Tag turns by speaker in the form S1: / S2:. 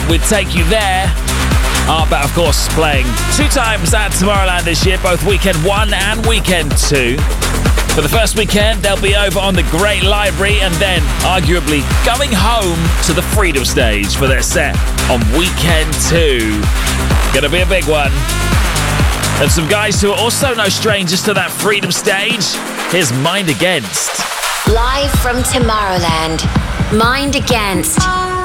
S1: we'd take you there. Artbat, of course, playing 2 times at Tomorrowland this year, both Weekend 1 and Weekend 2. For the first weekend, they'll be over on the Great Library and then, arguably, going home to the Freedom Stage for their set on Weekend 2. Gonna be a big one. And some guys who are also no strangers to that Freedom Stage. Here's Mind Against.
S2: Live from Tomorrowland, Mind Against.